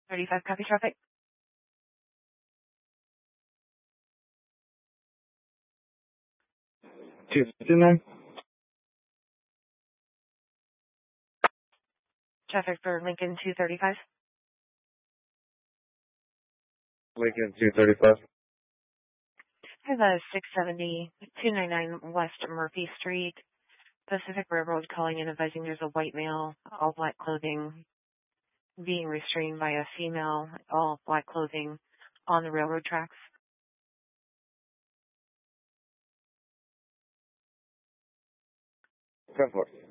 35 copy traffic. Tuesday. Traffic for Lincoln 235. Lincoln 235. Have a 670 299 West Murphy Street, Pacific Railroad calling and advising there's a white male, all black clothing, being restrained by a female, all black clothing on the railroad tracks. 10-4.